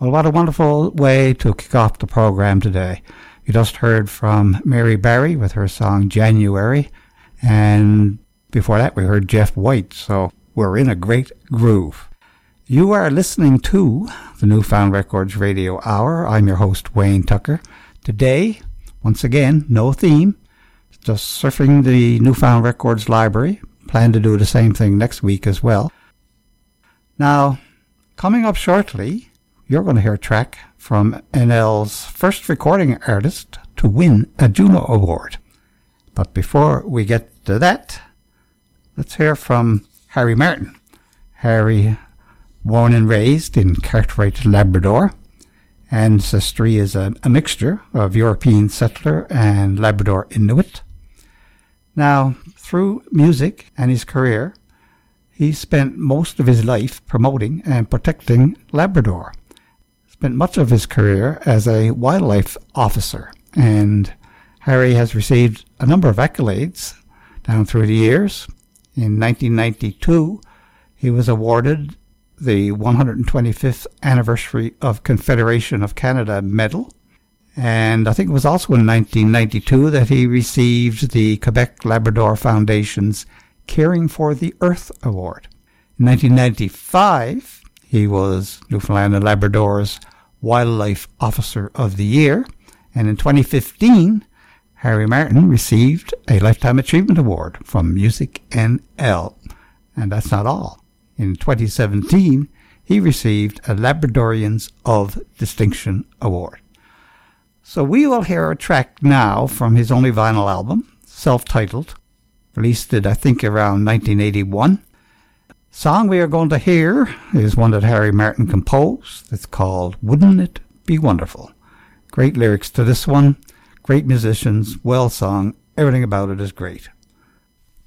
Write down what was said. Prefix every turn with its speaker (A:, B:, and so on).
A: Well, what a wonderful way to kick off the program today. You just heard from Mary Barry with her song January, and before that we heard Jeff White, so we're in a great groove. You are listening to the Newfound Records Radio Hour. I'm your host, Wayne Tucker. Today, once again, no theme, just surfing the Newfound Records library. Plan to do the same thing next week as well. Now, coming up shortly, you're going to hear a track from NL's first recording artist to win a Juno Award. But before we get to that, let's hear from Harry Martin. Harry, born and raised in Cartwright, Labrador. Ancestry is a mixture of European settler and Labrador Inuit. Now, through music and his career, he spent most of his life promoting and protecting Labrador. Spent much of his career as a wildlife officer, and Harry has received a number of accolades down through the years. In 1992, he was awarded the 125th anniversary of Confederation of Canada Medal. And I think it was also in 1992 that he received the Quebec Labrador Foundation's Caring for the Earth Award. In 1995, he was Newfoundland and Labrador's Wildlife Officer of the Year. And in 2015, Harry Martin received a Lifetime Achievement Award from Music NL. And that's not all. In 2017, he received a Labradorians of Distinction Award. So we will hear a track now from his only vinyl album, self-titled, released it, I think, around 1981. The song we are going to hear is one that Harry Martin composed. It's called Wouldn't It Be Wonderful? Great lyrics to this one, great musicians, well sung, everything about it is great.